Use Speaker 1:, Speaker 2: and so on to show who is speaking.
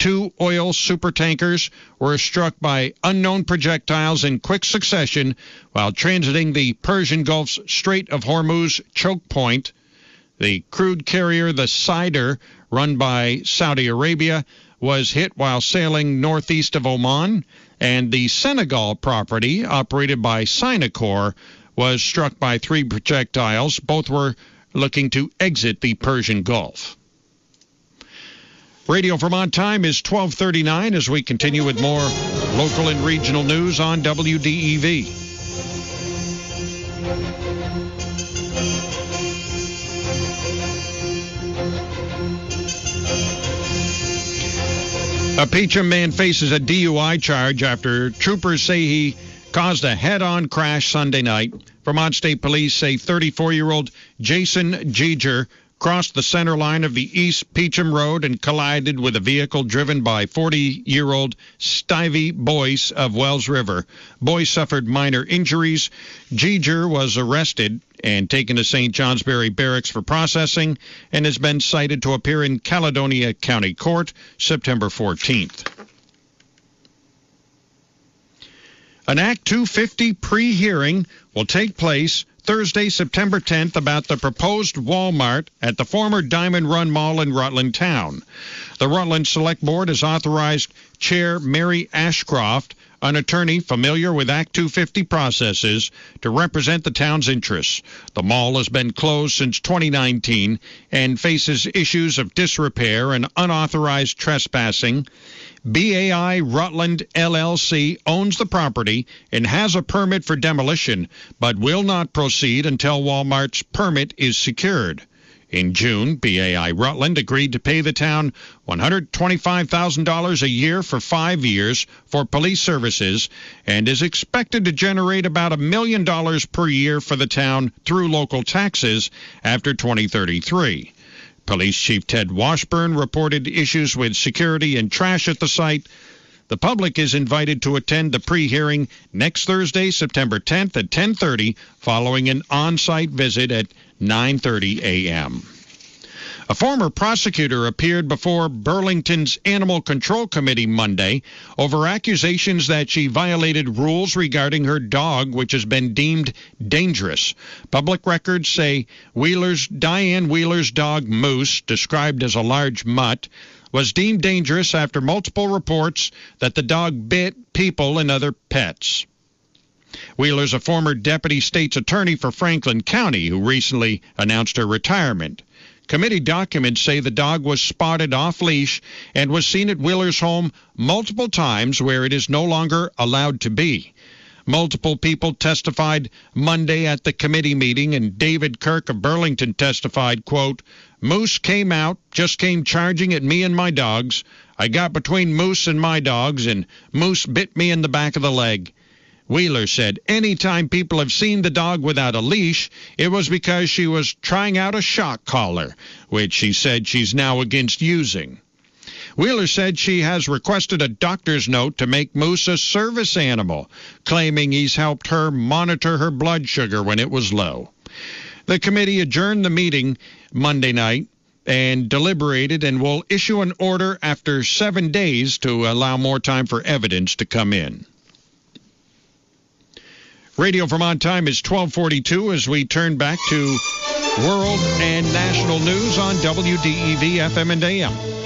Speaker 1: two oil supertankers were struck by unknown projectiles in quick succession while transiting the Persian Gulf's Strait of Hormuz choke point. The crude carrier, the Sidr, run by Saudi Arabia, was hit while sailing northeast of Oman, and the Senegal property, operated by Sinocor, was struck by three projectiles. Both were looking to exit the Persian Gulf. Radio Vermont time is 12:39 as we continue with more local and regional news on WDEV. A Peacham man faces a DUI charge after troopers say he caused a head-on crash Sunday night. Vermont State Police say 34-year-old Jason Geiger crossed the center line of the East Peacham Road and collided with a vehicle driven by 40-year-old Stivey Boyce of Wells River. Boyce suffered minor injuries. Geiger was arrested and taken to St. Johnsbury Barracks for processing and has been cited to appear in Caledonia County Court September 14th. An Act 250 pre-hearing will take place Thursday, September 10th, about the proposed Walmart at the former Diamond Run Mall in Rutland Town. The Rutland Select Board has authorized Chair Mary Ashcroft, an attorney familiar with Act 250 processes, to represent the town's interests. The mall has been closed since 2019 and faces issues of disrepair and unauthorized trespassing. BAI Rutland LLC owns the property and has a permit for demolition, but will not proceed until Walmart's permit is secured. In June, BAI Rutland agreed to pay the town $125,000 a year for 5 years for police services and is expected to generate about $1 million per year for the town through local taxes after 2033. Police Chief Ted Washburn reported issues with security and trash at the site. The public is invited to attend the pre-hearing next Thursday, September 10th at 10:30, following an on-site visit at 9:30 a.m. A former prosecutor appeared before Burlington's Animal Control Committee Monday over accusations that she violated rules regarding her dog, which has been deemed dangerous. Public records say Diane Wheeler's dog Moose, described as a large mutt, was deemed dangerous after multiple reports that the dog bit people and other pets. Wheeler's a former deputy state's attorney for Franklin County who recently announced her retirement. Committee documents say the dog was spotted off-leash and was seen at Wheeler's home multiple times where it is no longer allowed to be. Multiple people testified Monday at the committee meeting, and David Kirk of Burlington testified, quote, "Moose came out, just came charging at me and my dogs. I got between Moose and my dogs, and Moose bit me in the back of the leg." Wheeler said any time people have seen the dog without a leash, it was because she was trying out a shock collar, which she said she's now against using. Wheeler said she has requested a doctor's note to make Moose a service animal, claiming he's helped her monitor her blood sugar when it was low. The committee adjourned the meeting Monday night and deliberated and will issue an order after 7 days to allow more time for evidence to come in. Radio Vermont time is 12:42 as we turn back to world and national news on WDEV FM and AM.